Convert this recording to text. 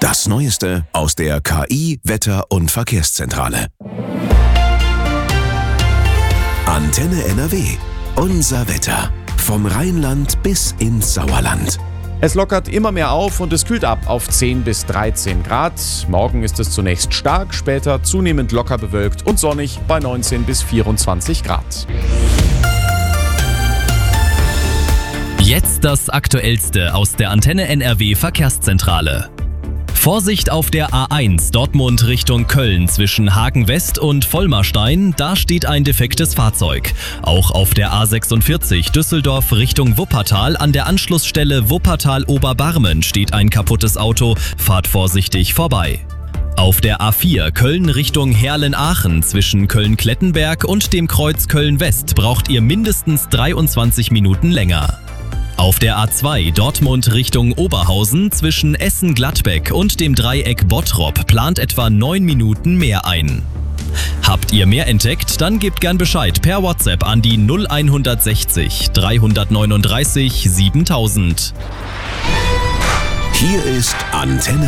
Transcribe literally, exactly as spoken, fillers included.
Das Neueste aus der K I-, Wetter- und Verkehrszentrale. Antenne N R W. Unser Wetter. Vom Rheinland bis ins Sauerland. Es lockert immer mehr auf und es kühlt ab auf zehn bis dreizehn Grad. Morgen ist es zunächst stark, später zunehmend locker bewölkt und sonnig bei neunzehn bis vierundzwanzig Grad. Jetzt das Aktuellste aus der Antenne N R W Verkehrszentrale. Vorsicht auf der A eins Dortmund Richtung Köln zwischen Hagen West und Vollmarstein, da steht ein defektes Fahrzeug. Auch auf der A sechsundvierzig Düsseldorf Richtung Wuppertal an der Anschlussstelle Wuppertal-Oberbarmen steht ein kaputtes Auto, fahrt vorsichtig vorbei. Auf der A vier Köln Richtung Herlen-Aachen zwischen Köln-Klettenberg und dem Kreuz Köln-West braucht ihr mindestens dreiundzwanzig Minuten länger. Auf der A zwei Dortmund Richtung Oberhausen zwischen Essen-Gladbeck und dem Dreieck Bottrop plant etwa neun Minuten mehr ein. Habt ihr mehr entdeckt? Dann gebt gern Bescheid per WhatsApp an die null sechzig dreihundertneununddreißig siebentausend. Hier ist Antenne